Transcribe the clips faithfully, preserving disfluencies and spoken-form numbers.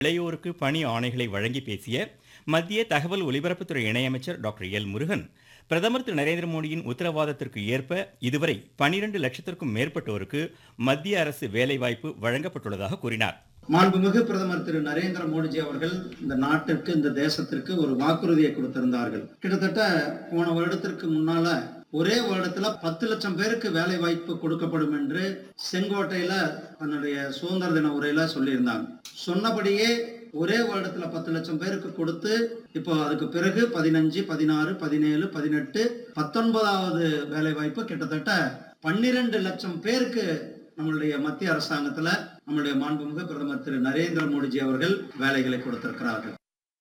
இளையோருக்கு பணி ஆணைகளை வழங்கி பேசிய மத்திய தகவல் ஒலிபரப்புத்துறை இணையமைச்சர் டாக்டர் எல் முருகன், பிரதமர் திரு நரேந்திர மோடியின் உத்தரவாதத்திற்கு ஏற்ப இதுவரை பனிரெண்டு லட்சத்திற்கும் மேற்பட்டோருக்கு மத்திய அரசு வேலைவாய்ப்பு வழங்கப்பட்டுள்ளதாக கூறினார். மாண்புமிகு பிரதமர் திரு நரேந்திர மோடிஜி அவர்கள் இந்த நாட்டிற்கு, இந்த தேசத்திற்கு ஒரு வாக்குறுதியை கொடுத்திருந்தார்கள். கிட்டத்தட்ட போன வருடத்திற்கு முன்னால ஒரே வருடத்துல பத்து லட்சம் பேருக்கு வேலை வாய்ப்பு கொடுக்கப்படும் என்று செங்கோட்டையில தன்னுடைய சுதந்திர தின உரையில சொல்லியிருந்தாங்க. சொன்னபடியே ஒரே வருடத்துல பத்து லட்சம் பேருக்கு கொடுத்து இப்போ அதுக்கு பிறகு பதினஞ்சு பதினாறு பதினேழு பதினெட்டு பத்தொன்பதாவது வேலை வாய்ப்பு கிட்டத்தட்ட பன்னிரண்டு லட்சம் பேருக்கு நம்மளுடைய மத்திய அரசாங்கத்துல நம்மளுடைய மாண்புமிகு பிரதமர் திரு நரேந்திர மோடிஜி அவர்கள் வேலைகளை கொடுத்திருக்கிறார்கள்.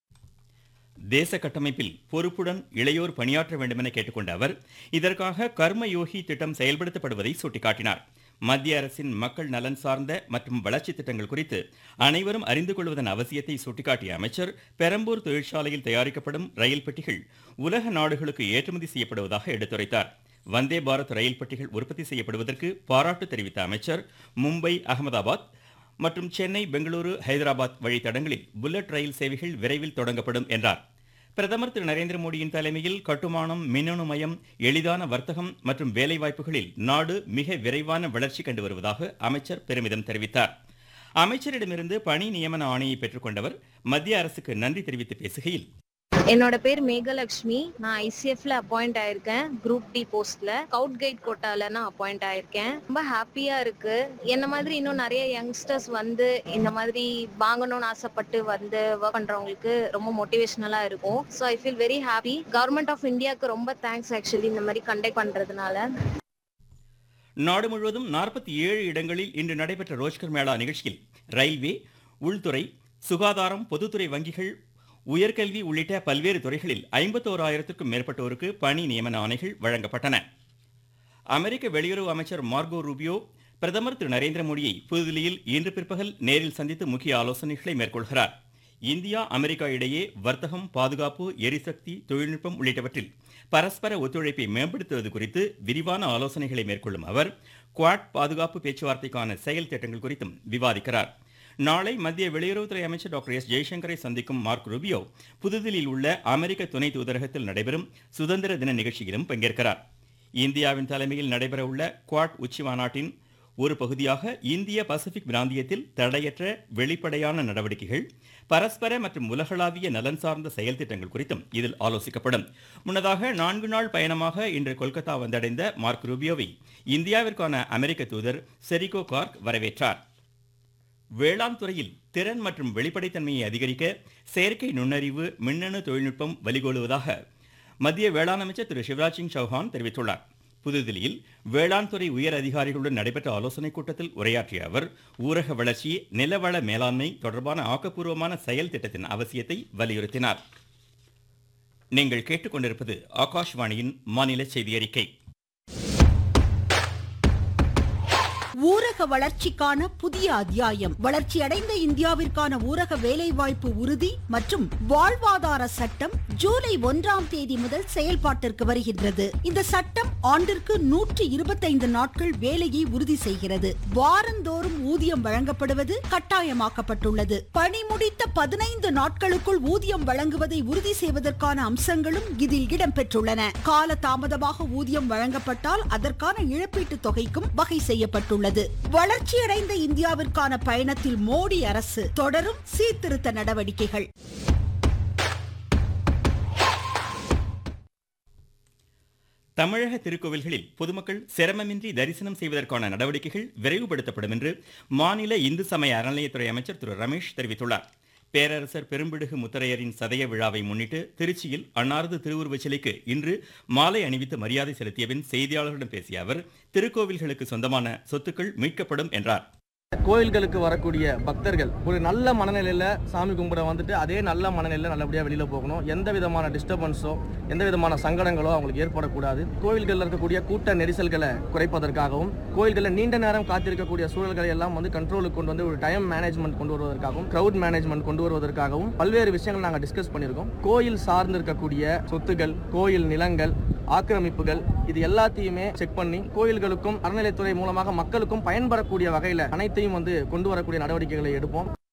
தேச கட்டமைப்பில் பொறுப்புடன் இளையோர் பணியாற்ற வேண்டும் என கேட்டுக்கொண்ட அவர், இதற்காக கர்மயோகி திட்டம் செயல்படுத்தப்படுவதை சுட்டிக்காட்டினார். மத்திய அரசின் மக்கள் நலன் சார்ந்த மற்றும் வளர்ச்சி திட்டங்கள் குறித்து அனைவரும் அறிந்து கொள்வதன் அவசியத்தை சுட்டிக்காட்டிய அமைச்சர், பெரம்பூர் தொழிற்சாலையில் தயாரிக்கப்படும் ரயில் பெட்டிகள் உலக நாடுகளுக்கு ஏற்றுமதி செய்யப்படுவதாக எடுத்துரைத்தார். வந்தே பாரத் ரயில் பெட்டிகள் உற்பத்தி செய்யப்படுவதற்கு பாராட்டு தெரிவித்த அமைச்சர், மும்பை, அகமதாபாத் மற்றும் சென்னை, பெங்களூரு, ஹைதராபாத் வழித்தடங்களில் புல்லட் ரயில் சேவைகள் விரைவில் தொடங்கப்படும் என்றார். பிரதமர் திரு நரேந்திர மோடியின் தலைமையில் கட்டுமானம், மின்னணு மயம், எளிதான வர்த்தகம் மற்றும் வேலைவாய்ப்புகளில் நாடு மிக விரைவான வளர்ச்சி கண்டு வருவதாக அமைச்சர் பெருமிதம் தெரிவித்தார். அமைச்சரிடமிருந்து பணி நியமன ஆணையை பெற்றுக்கொண்டவர் மத்திய அரசுக்கு நன்றி தெரிவித்து பேசுகையில், என்னோட பேர் மேகலட்சுமி. நான் ஐசிஎஃப்ல அப்பாயிண்ட் ஆயிருக்கேன். குரூப் டி போஸ்ட்ல ஸ்கவுட் கைட் கோட்டால நான் அப்பாயிண்ட் ஆயிருக்கேன். ரொம்ப ஹாப்பியா இருக்கு. என்ன மாதிரி இன்னும் நிறைய யங்ஸ்டர்ஸ் வந்து இந்த மாதிரி வாங்கணும்னு ஆசைப்பட்டு வந்து ஒர்க் பண்றவங்களுக்கு ரொம்ப மோட்டிவேஷனலா இருக்கும். So I feel very happy. Government of இந்தியாவுக்கு ரொம்ப தேங்க்ஸ் ஆக்சுவலி இந்த மாதிரி கண்டக்ட் பண்றதுனால. நாடு முழுவதும் நாற்பத்தி ஏழு இடங்களில் இன்று நடைபெற்ற ரோஜ்கர் மேளா நிகழ்ச்சியில் ரயில்வே, உள்துறை, சுகாதாரம், பொதுத்துறை வங்கிகள், உயர்கல்வி உள்ளிட்ட பல்வேறு துறைகளில் ஐம்பத்தோராயிரத்திற்கும் மேற்பட்டோருக்கு பணி நியமன ஆணைகள் வழங்கப்பட்டன. அமெரிக்க வெளியுறவு அமைச்சர் மார்கோ ரூபியோ பிரதமர் திரு நரேந்திர மோடியை புதுதில்லியில் இன்று பிற்பகல் நேரில் சந்தித்து முக்கிய ஆலோசனைகளை மேற்கொள்கிறார். இந்தியா, அமெரிக்கா இடையே வர்த்தகம், பாதுகாப்பு, எரிசக்தி, தொழில்நுட்பம் உள்ளிட்டவற்றில் பரஸ்பர ஒத்துழைப்பை மேம்படுத்துவது குறித்து விரிவான ஆலோசனைகளை மேற்கொள்ளும் அவர் குவாட் பாதுகாப்பு பேச்சுவார்த்தைக்கான செயல் திட்டங்கள் குறித்தும் விவாதிக்கிறார். நாளை மத்திய வெளியுறவுத்துறை அமைச்சர் டாக்டர் எஸ் ஜெய்சங்கரை சந்திக்கும் மார்க் ரூபியோ புதுதில்லியில் உள்ள அமெரிக்க துணை தூதரகத்தில் நடைபெறும் சுதந்திர தின நிகழ்ச்சியிலும் பங்கேற்கிறார். இந்தியாவின் தலைமையில் நடைபெற உள்ள குவாட் உச்சி மாநாட்டின் ஒரு பகுதியாக இந்திய பசிபிக் பிராந்தியத்தில் தடையற்ற வெளிப்படையான நடவடிக்கைகள், பரஸ்பர மற்றும் உலகளாவிய நலன் சார்ந்த செயல் திட்டங்கள் குறித்தும் இதில் ஆலோசிக்கப்படும். முன்னதாக நான்கு நாள் பயணமாக இன்று கொல்கத்தா வந்தடைந்த மார்க் ரூபியோவை இந்தியாவிற்கான அமெரிக்க தூதர் செரிகோ கார்க் வரவேற்றார். வேளாண் துறையில் திறன் மற்றும் வெளிப்படைத்தன்மையை அதிகரிக்க செயற்கை நுண்ணறிவு, மின்னணு தொழில்நுட்பம் வழிகோலுவதாக மத்திய வேளாண் அமைச்சர் திரு சிவராஜ் சிங் சௌஹான் தெரிவித்துள்ளார். புதுதில்லியில் வேளாண் துறை உயர் அதிகாரிகளுடன் நடைபெற்ற ஆலோசனைக் கூட்டத்தில் உரையாற்றிய அவர், ஊரக வளர்ச்சி, நிலவள மேலாண்மை தொடர்பான ஆக்கப்பூர்வமான செயல் திட்டத்தின் அவசியத்தை வலியுறுத்தினார். நீங்கள் கேட்டுக்கொண்டிருப்பது ஆகாஷ்வாணியின் மாநில செய்தி அறிக்கை. ஊரக வளர்ச்சிக்கான புதிய அத்தியாயம். வளர்ச்சியடைந்த இந்தியாவிற்கான ஊரக வேலைவாய்ப்பு உறுதி மற்றும் வாழ்வாதார சட்டம் ஜூலை ஒன்றாம் தேதி முதல் செயல்பாட்டிற்கு வருகின்றது. இந்த சட்டம் ஆண்டிற்கு நூற்றி இருபத்தைந்து நாட்கள் வேலையை உறுதி செய்கிறது. வாரந்தோறும் ஊதியம் வழங்கப்படுவது கட்டாயமாக்கப்பட்டுள்ளது. பணி முடித்த பதினைந்து நாட்களுக்குள் ஊதியம் வழங்குவதை உறுதி செய்வதற்கான அம்சங்களும் இதில் இடம்பெற்றுள்ளன. கால தாமதமாக ஊதியம் வழங்கப்பட்டால் அதற்கான இழப்பீட்டு தொகைக்கும் வகை செய்யப்பட்டுள்ளது. வளர்ச்சியடைந்த இந்தியாவிற்கான பயணத்தில் மோடி அரசு தொடரும் சீர்திருத்த நடவடிக்கைகள். தமிழக திருக்கோவில்களில் பொதுமக்கள் சிரமமின்றி தரிசனம் செய்வதற்கான நடவடிக்கைகள் விரைவுபடுத்தப்படும் என்று மாநில இந்து சமய அறநிலையத்துறை அமைச்சர் திரு ரமேஷ் தெரிவித்துள்ளார். பேரரசர் பெரும்பிடுகு முத்தரையரின் சதய விழாவை முன்னிட்டு திருச்சியில் அன்னாரது திருவுருவச் சிலைக்கு இன்று மாலை அணிவித்து மரியாதை செலுத்திய பின் செய்தியாளர்களிடம் பேசிய அவர், திருக்கோவில்களுக்கு சொந்தமான சொத்துக்கள் மீட்கப்படும் என்றார். கோயில்களுக்கு வரக்கூடிய பக்தர்கள் ஒரு நல்ல மனநிலையில் சாமி கும்பிட வந்துட்டு அதே நல்ல மனநிலையில் நல்லபடியாக வெளியில் போகணும். எந்த விதமான டிஸ்டர்பன்ஸோ எந்த விதமான சங்கடங்களோ அவங்களுக்கு ஏற்படக்கூடாது. கோயில்களில் இருக்கக்கூடிய கூட்ட நெரிசல்களை குறைப்பதற்காகவும், கோயில்களில் நீண்ட நேரம் காத்திருக்கக்கூடிய சூழல்களை எல்லாம் வந்து கண்ட்ரோலுக்கு கொண்டு வந்து ஒரு டைம் மேனேஜ்மெண்ட் கொண்டு வருவதற்காகவும், க்ரௌட் மேனேஜ்மெண்ட் கொண்டு வருவதற்காகவும் பல்வேறு விஷயங்கள் நாங்கள் டிஸ்கஸ் பண்ணியிருக்கோம். கோயில் சார்ந்து இருக்கக்கூடிய சொத்துகள், கோயில் நிலங்கள், ஆக்கிரமிப்புகள், இது எல்லாத்தையுமே செக் பண்ணி கோயில்களுக்கும் அறநிலையத்துறை மூலமாக மக்களுக்கும் பயன்படக்கூடிய வகையில் அனைத்தையும் வந்து கொண்டு வரக்கூடிய நடவடிக்கைகளை எடுப்போம்.